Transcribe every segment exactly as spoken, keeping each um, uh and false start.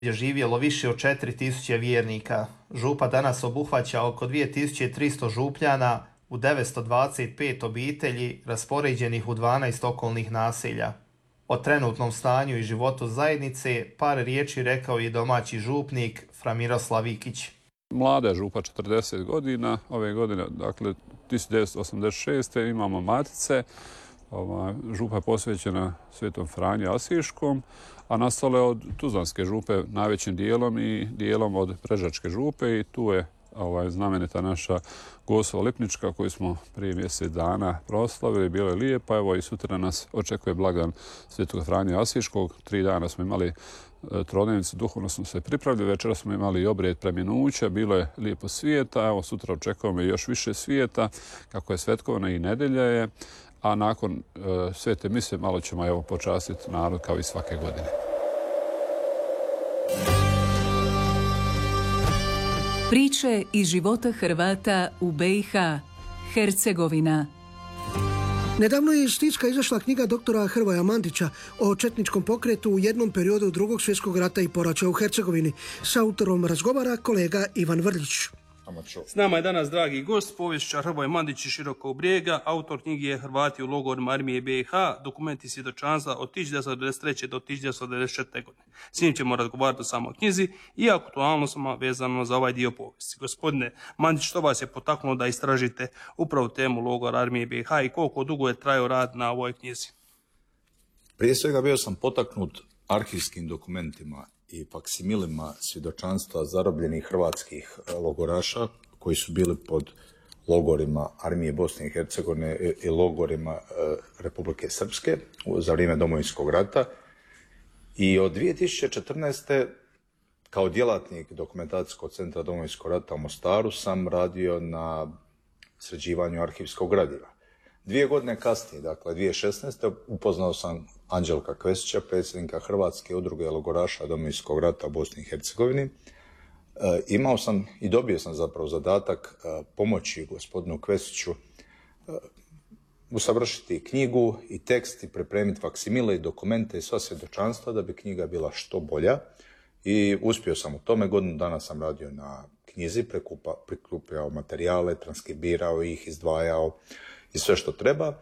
je živjelo više od četiri tisuće vjernika. Župa danas obuhvaća oko dvije tisuće tristo župljana u devetsto dvadeset pet obitelji raspoređenih u dvanaest okolnih naselja. O trenutnom stanju i životu zajednice par riječi rekao je domaći župnik Fra Miroslav Vikić. Mlada je župa, četrdeset godina, ove godine, dakle tisuću devetsto osamdeset šeste. imamo matice. Ova, župa je posvećena Svetom Franji Asiškom, a nastala je od Tuzlanske župe najvećim dijelom i dijelom od Prežačke župe i tu je ovaj, znamenita naša Gosva Lipnička koju smo prije mjesec dana proslavili, bilo je lijepa, evo i sutra nas očekuje blagdan Svetog Franje Asiškog. Tri dana smo imali trodnevnicu, duhovno smo se pripravili, večera smo imali i obrijed preminuća, bilo je lijepo svijeta, evo sutra očekujemo još više svijeta, kako je svetkovna i nedelja je, a nakon uh, svete mise malo ćemo evo počastiti narod kao i svake godine. Priče iz života Hrvata u B i H, Hercegovina. Nedavno je iz tiska izašla knjiga doktora Hrvoja Mandića o četničkom pokretu u jednom periodu drugog svjetskog rata i poraća u Hercegovini. S autorom razgovara kolega Ivan Vrlić. S nama je danas dragi gost, povjesničar Hrvoje Mandić iz Širokog Brijega, autor knjige je Hrvati u logorima armije B i H, dokumenti svjedočanstva od tisuću devetsto devedeset treće do tisuću devetsto devedeset četvrte. godine. S njim ćemo razgovarati o samoj knjizi i aktualnostima vezano za ovaj dio povijesti. Gospodine Mandić, što vas je potaknulo da istražite upravo temu logora armije B i H i koliko dugo je trajao rad na ovoj knjizi? Prije svega bio sam potaknut arhivskim dokumentima i faksimilima svjedočanstva zarobljenih hrvatskih logoraša koji su bili pod logorima armije Bosne i Hercegovine i logorima Republike Srpske za vrijeme Domovinskog rata. I od dvije tisuće četrnaeste. kao djelatnik Dokumentacijskog centra Domovinskog rata u Mostaru sam radio na sređivanju arhivskog gradiva. Dvije godine kasnije, dakle dvije tisuće šesnaeste. upoznao sam Anđelka Kvesića, predsjednika Hrvatske udruge logoraša Domovinskog rata u Bosni i Hercegovini. E, imao sam i dobio sam zapravo zadatak e, pomoći gospodinu Kvesiću e, usavršiti knjigu i tekst i pripremiti faksimile i dokumente i sva svjedočanstva da bi knjiga bila što bolja. I uspio sam u tome, godinu dana sam radio na knjizi, prikupljao materijale, transkribirao ih, izdvajao i sve što treba.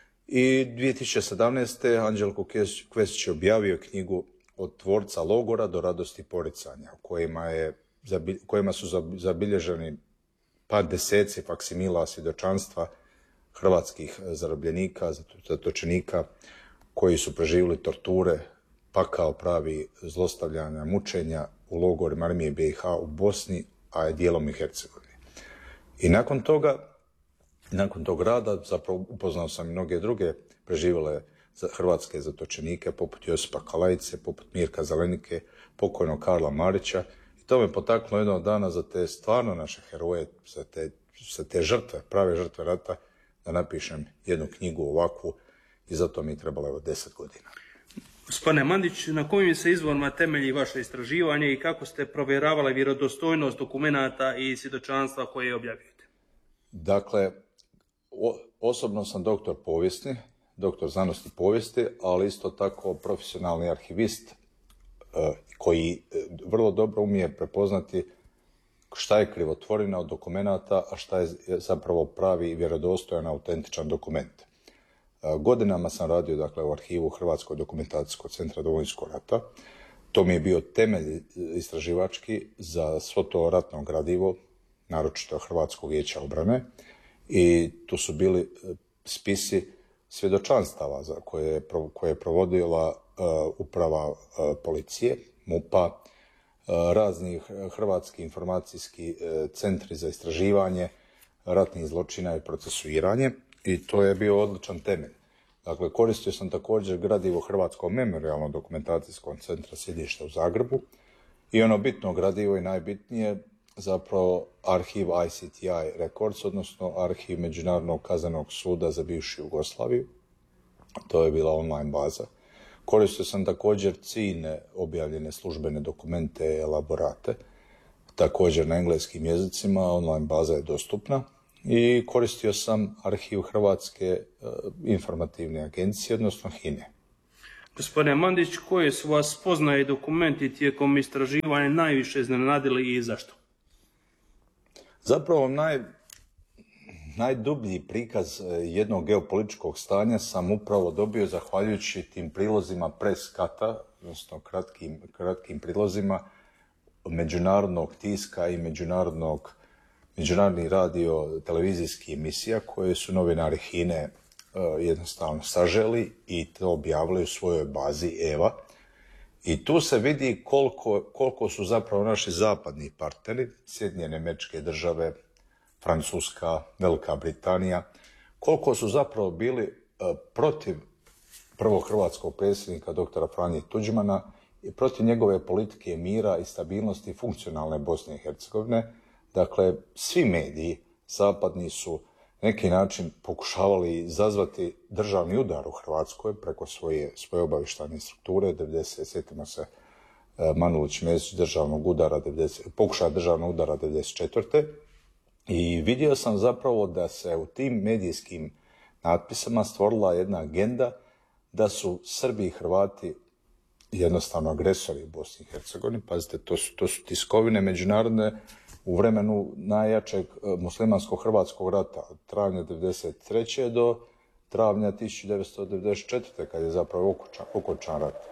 I dvije tisuće sedamnaeste. Anđelko Kvesić je objavio knjigu Od tvorca logora do radosti poricanja, u kojima, je, kojima su zabilježeni par deseci faksimila svjedočanstva hrvatskih zarobljenika, zatočenika koji su preživjeli torture, pakao pravi zlostavljanja, mučenja u logorima armije B i H u Bosni, a je dijelom i Hercegovini. I nakon toga, nakon tog rada, zapravo upoznao sam i mnoge druge preživjele hrvatske zatočenike, poput Josipa Kalajice, poput Mirka Zelenike, pokojnog Karla Marića. I to me potaknulo jednog dana za te stvarno naše heroje, za te, za te žrtve, prave žrtve rata, da napišem jednu knjigu ovakvu i zato mi je trebalo evo deset godina. Gospodine Mandić, na kojim se izvorima temelji vaše istraživanje i kako ste provjeravali vjerodostojnost dokumenata i svjedočanstva koje objavljujete? Dakle, o, osobno sam doktor povijesti, doktor znanosti povijesti, ali isto tako profesionalni arhivist eh, koji vrlo dobro umije prepoznati šta je krivotvorina od dokumenata, a šta je zapravo pravi i vjerodostojan autentičan dokument. Godinama sam radio dakle, u arhivu Hrvatskog dokumentacijskog centra Domovinskog rata. To mi je bio temelj istraživački za svo to ratno gradivo, naročito Hrvatskog vijeća obrane. I tu su bili spisi svjedočanstava za koje, koje je provodila uh, uprava uh, policije, MUP-a, uh, raznih hrvatski informacijski uh, centri za istraživanje ratnih zločina i procesuiranje. I to je bio odličan temelj. Dakle, koristio sam također gradivo Hrvatskog memorijalnog dokumentacijskog centra sjedišta u Zagrebu i ono bitno gradivo i najbitnije zapravo arhiv I C T I Records, odnosno arhiv Međunarodnog kaznenog suda za bivšu Jugoslaviju. To je bila online baza. Koristio sam također ciljne objavljene službene dokumente i elaborate, također na engleskim jezicima, online baza je dostupna. I koristio sam arhiv Hrvatske uh, informativne agencije, odnosno H I N E. Gospodine Mandić, koje su vas spoznaje i dokumenti tijekom istraživanja najviše iznenadili i zašto? Zapravo naj, najdublji prikaz jednog geopolitičkog stanja sam upravo dobio zahvaljujući tim prilozima preskata, odnosno kratkim, kratkim prilozima međunarodnog tiska i međunarodnog, međunarodnih radio televizijskih emisija koje su novinari Hine uh, jednostavno saželi i to objavili u svojoj bazi Eva. I tu se vidi koliko, koliko su zapravo naši zapadni partneri, Sjedinjene Američke Države, Francuska, Velika Britanija, koliko su zapravo bili uh, protiv prvog hrvatskog predsjednika doktora Franje Tuđmana i protiv njegove politike mira i stabilnosti funkcionalne Bosne i Hercegovine. Dakle, svi mediji zapadni su na neki način pokušavali izazvati državni udar u Hrvatskoj preko svoje, svoje obavještajne strukture. devedeset sjetimo se Manolić Mesić državnog udara, devedeset, pokušaja državnog udara devedeset četvrte. I vidio sam zapravo da se u tim medijskim natpisama stvorila jedna agenda da su Srbi i Hrvati jednostavno agresori u Bosni i Hercegovini. Pazite, to su, to su tiskovine međunarodne u vremenu najjačeg muslimanskog hrvatskog rata od travnja devedeset treće do travnja tisuću devetsto devedeset četvrte kad je zapravo okončan, okončan rat.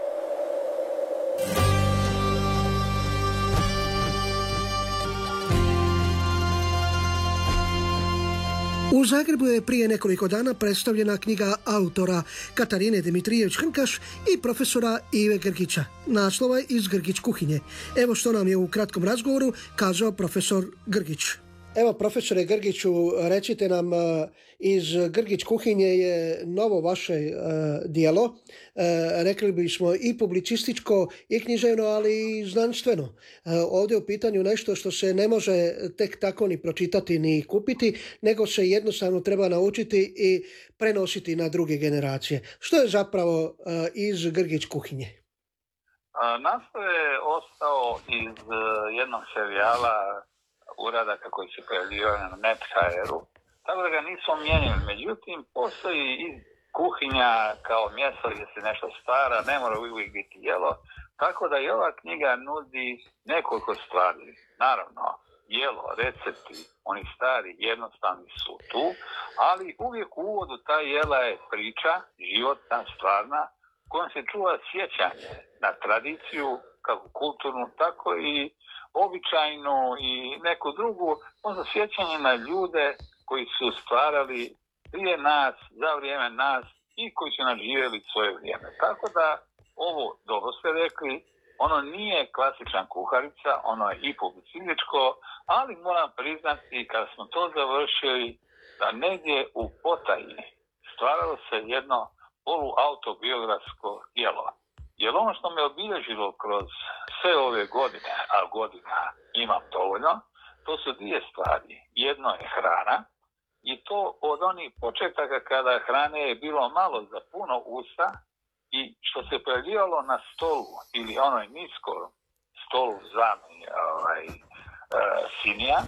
U Zagrebu je prije nekoliko dana predstavljena knjiga autora Katarine Dimitrijević-Hrnkaš i profesora Ive Grgića. Naslova Iz Grgić kuhinje. Evo što nam je u kratkom razgovoru kazao profesor Grgić. Evo, profesore Grgiću, recite nam, Iz Grgić kuhinje je novo vaše djelo, rekli bismo i publicističko i književno, ali i znanstveno. Ovdje je u pitanju nešto što se ne može tek tako ni pročitati ni kupiti, nego se jednostavno treba naučiti i prenositi na druge generacije. Što je zapravo Iz Grgić kuhinje? Naslov je ostao iz jednog serijala uradaka koji se pojavljivaju na NetHeru, tako da ga nismo mijenjali. Međutim, postoji i kuhinja kao mjesto gdje se nešto stvara, ne mora uvijek biti jelo, tako da i ova knjiga nudi nekoliko stvari. Naravno, jelo, recepti, oni stari, jednostavni su tu, ali uvijek u uvodu ta jela je priča, životna, stvarna, kojom se čuva sjećanje na tradiciju, kako kulturnu, tako i običajnu i neku drugu, možda sjećanje na ljude koji su stvarali prije nas, za vrijeme nas i koji su nadživjeli svoje vrijeme. Tako da ovo, dobro ste rekli, ono nije klasičan kuharica, ono je i publicističko, ali moram priznati kada smo to završili da negdje u potaji stvaralo se jedno poluautobiografsko djelo. Jer ono što me obilježilo kroz sve ove godine, a godina imam dovoljno, to su dvije stvari. Jedno je hrana i to od onih početaka kada hrane je bilo malo za puno usta i što se pojavljivalo na stolu ili onoj niskom stolu zvani ovaj, e, sinija, e,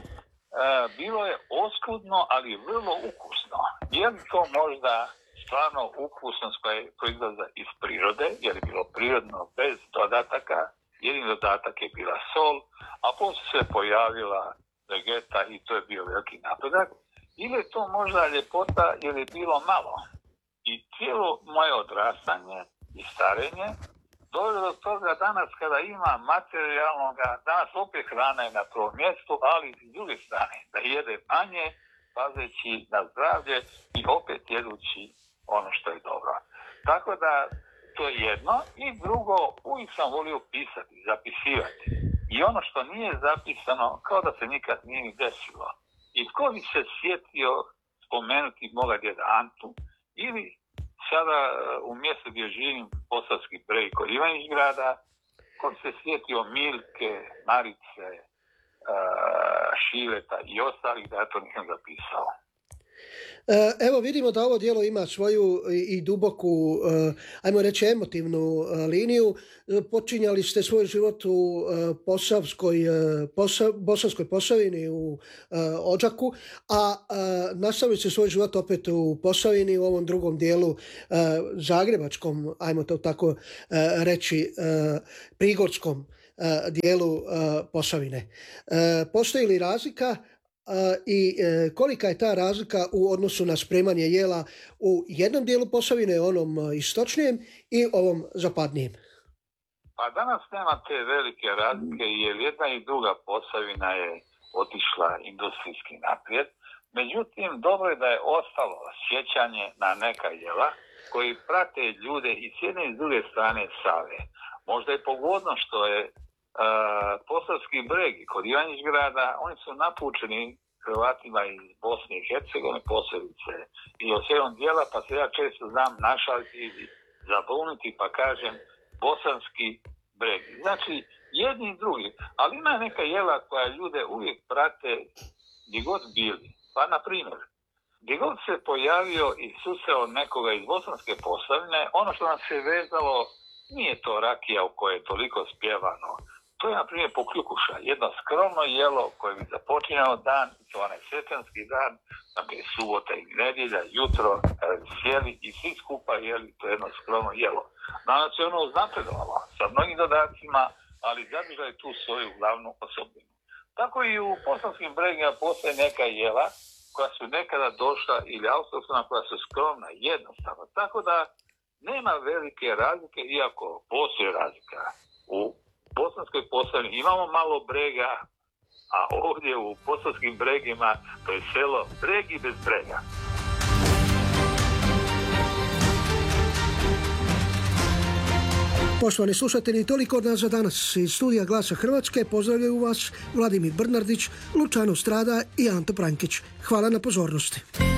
bilo je oskudno, ali vrlo ukusno. Je li to možda stvarno ukusnost koja je proizlaza iz prirode, jer je bilo prirodno bez dodataka, jedini dodatak je bila sol, a poslije se pojavila vegeta i to je bio veliki napredak, ili je to možda ljepota jer je bilo malo. I cijelo moje odrastanje i starenje dovelo do toga danas kada ima materijalnoga, danas opet hrana je na prvom mjestu, ali i s druge strane da jede manje, pazeći na zdravlje i opet jedući ono što je dobro. Tako da to je jedno. I drugo, uvijek sam volio pisati, zapisivati. I ono što nije zapisano, kao da se nikad nije ni desilo. I tko bi se sjetio spomenuti moga djeda Antu, ili sada u mjestu gdje živim, Posavski Breg kod Ivanić-grada, ko bi se sjetio Milke, Marice, Šileta i ostalih, da ja to nisam zapisao. Evo vidimo da ovo djelo ima svoju i duboku, ajmo reći, emotivnu liniju. Počinjali ste svoj život u Posavskoj, Posa, Bosanskoj Posavini u Odžaku, a nastavili ste svoj život opet u Posavini, u ovom drugom dijelu zagrebačkom, ajmo to tako reći, prigorskom dijelu Posavine. Postoji li razlika i kolika je ta razlika u odnosu na spremanje jela u jednom dijelu Posavine, onom istočnijem i ovom zapadnijem? Pa danas nema te velike razlike jer jedna i druga Posavina je otišla industrijski naprijed. Međutim, dobro je da je ostalo sjećanje na neka jela koji prate ljude i s jedne i s druge strane Save. Možda je pogodno što je Uh, Posavski breg kod Ivanjić-grada, oni su napučeni Hrvatima iz Bosne i Hercegovine, posebice i od sjevernog dijela, pa se ja često znam našaliti ili zabuniti pa kažem bosanski breg. Znači, jedni i drugi, ali ima neka jela koja ljude uvijek prate gdje god bili. Pa, na primjer, gdje god se pojavio i susreo nekoga iz Bosanske Posavine, ono što nam se vezalo nije to rakija u kojoj je toliko spjevano. To je, na primjer, pokljukuša, jedno skromno jelo koje bi započinjao dan, to onaj svetanski dan, dakle subota i nedjelja, jutro, sjeli i svi skupa jeli to jedno skromno jelo. Danas je ono uznapredovalo sa mnogim dodacima, ali zadržao je tu svoju glavnu osobinu. Tako i u Posavskim bregima postoje neka jela koja su nekada došla ili autohtona koja su skromna, jednostavno. Tako da nema velike razlike, iako postoje razlika. U Bosanskoj Posavini imamo malo brega, a ovdje u Posavskim bregima to je selo breg i bez brega. Poštovani slušatelji, toliko od nas za danas. Iz studija Glasa Hrvatske pozdravljaju vas Vladimir Brnardić, Lučano Strada i Anto Prankić. Hvala na pozornosti.